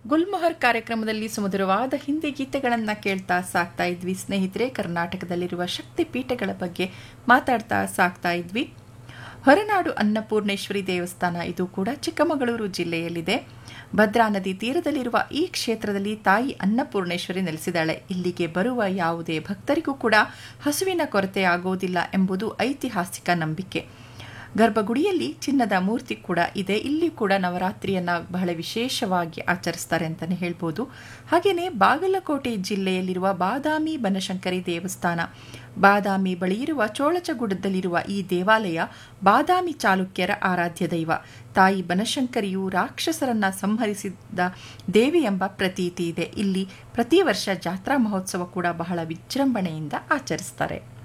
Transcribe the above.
ಗುಲ್ಮೊಹರ್ ಕಾರ್ಯಕ್ರಮದಲ್ಲಿ ಸುಮಧುರವಾದ ಹಿಂದಿ ಗೀತೆಗಳನ್ನು ಕೇಳ್ತಾ ಸಾಕ್ತಾ ಇದ್ವಿ ಸ್ನೇಹಿತರೆ. ಕರ್ನಾಟಕದಲ್ಲಿರುವ ಶಕ್ತಿ ಪೀಠಗಳ ಬಗ್ಗೆ ಮಾತಾಡ್ತಾ ಸಾಕ್ತಾ ಇದ್ವಿ. ಹೊರನಾಡು ಅನ್ನಪೂರ್ಣೇಶ್ವರಿ ದೇವಸ್ಥಾನ ಇದು ಕೂಡ ಚಿಕ್ಕಮಗಳೂರು ಜಿಲ್ಲೆಯಲ್ಲಿದೆ. ಭದ್ರಾ ನದಿ ತೀರದಲ್ಲಿರುವ ಈ ಕ್ಷೇತ್ರದಲ್ಲಿ ತಾಯಿ ಅನ್ನಪೂರ್ಣೇಶ್ವರಿ ನೆಲೆಸಿದ್ದಾಳೆ. ಇಲ್ಲಿಗೆ ಬರುವ ಯಾವುದೇ ಭಕ್ತರಿಗೂ ಕೂಡ ಹಸುವಿನ ಕೊರತೆ ಆಗೋದಿಲ್ಲ ಎಂಬುದು ಐತಿಹಾಸಿಕ ನಂಬಿಕೆ. ಗರ್ಭಗುಡಿಯಲ್ಲಿ ಚಿನ್ನದ ಮೂರ್ತಿ ಕೂಡ ಇದೆ. ಇಲ್ಲಿ ಕೂಡ ನವರಾತ್ರಿಯನ್ನು ಬಹಳ ವಿಶೇಷವಾಗಿ ಆಚರಿಸ್ತಾರೆ ಅಂತಲೇ ಹೇಳ್ಬೋದು. ಹಾಗೆಯೇ ಬಾಗಲಕೋಟೆ ಜಿಲ್ಲೆಯಲ್ಲಿರುವ ಬಾದಾಮಿ ಬನಶಂಕರಿ ದೇವಸ್ಥಾನ, ಬಾದಾಮಿ ಬಳಿ ಇರುವ ಚೋಳಚಗುಡದಲ್ಲಿರುವ ಈ ದೇವಾಲಯ ಬಾದಾಮಿ ಚಾಲುಕ್ಯರ ಆರಾಧ್ಯ ದೈವ. ತಾಯಿ ಬನಶಂಕರಿಯು ರಾಕ್ಷಸರನ್ನ ಸಂಹರಿಸಿದ ದೇವಿ ಎಂಬ ಪ್ರತೀತಿ ಇದೆ. ಇಲ್ಲಿ ಪ್ರತಿ ವರ್ಷ ಜಾತ್ರಾ ಮಹೋತ್ಸವ ಕೂಡ ಬಹಳ ವಿಜೃಂಭಣೆಯಿಂದ ಆಚರಿಸ್ತಾರೆ.